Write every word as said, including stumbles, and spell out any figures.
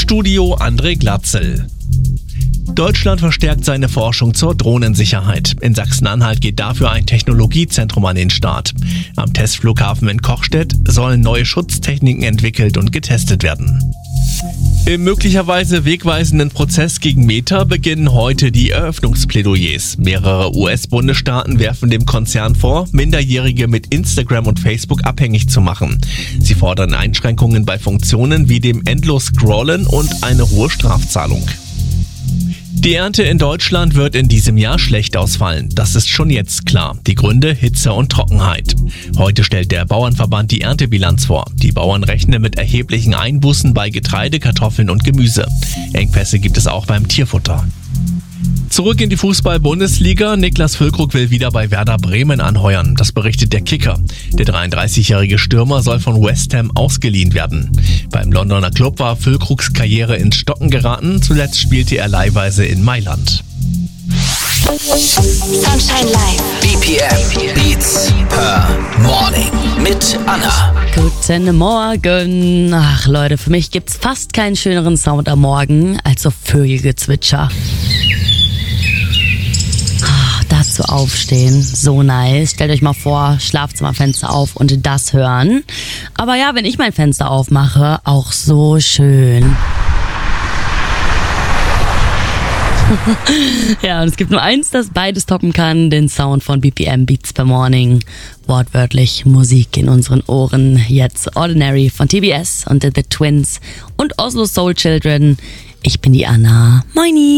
Studio André Glatzel. Deutschland verstärkt seine Forschung zur Drohnensicherheit. In Sachsen-Anhalt geht dafür ein Technologiezentrum an den Start. Am Testflughafen in Kochstedt sollen neue Schutztechniken entwickelt und getestet werden. Im möglicherweise wegweisenden Prozess gegen Meta beginnen heute die Eröffnungsplädoyers. Mehrere U S-Bundesstaaten werfen dem Konzern vor, Minderjährige mit Instagram und Facebook abhängig zu machen. Sie fordern Einschränkungen bei Funktionen wie dem Endlos-Scrollen und eine hohe Strafzahlung. Die Ernte in Deutschland wird in diesem Jahr schlecht ausfallen. Das ist schon jetzt klar. Die Gründe: Hitze und Trockenheit. Heute stellt der Bauernverband die Erntebilanz vor. Die Bauern rechnen mit erheblichen Einbußen bei Getreide, Kartoffeln und Gemüse. Engpässe gibt es auch beim Tierfutter. Zurück in die Fußball-Bundesliga. Niklas Füllkrug will wieder bei Werder Bremen anheuern. Das berichtet der Kicker. Der dreiunddreißigjährige Stürmer soll von West Ham ausgeliehen werden. Beim Londoner Club war Füllkrugs Karriere ins Stocken geraten. Zuletzt spielte er leihweise in Mailand. Sunshine Live. B P M Beats per Morning mit Anna. Guten Morgen. Ach Leute, für mich gibt's fast keinen schöneren Sound am Morgen als so Vögelgezwitscher. Dazu aufstehen, so nice. Stellt euch mal vor, Schlafzimmerfenster auf und das hören. Aber ja, wenn ich mein Fenster aufmache, auch so schön. Ja, und es gibt nur eins, das beides toppen kann, den Sound von B P M Beats per Morning. Wortwörtlich Musik in unseren Ohren. Jetzt Ordinary von T B S und The Twins und Oslo Soul Children. Ich bin die Anna. Moini!